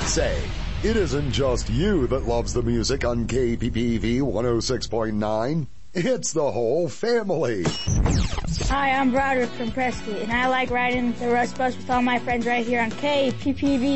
Say, it isn't just you that loves the music on KPPV 106.9. It's the whole family. Hi, I'm Broderick from Prescott, and I like riding the Rust Bus with all my friends right here on KPPV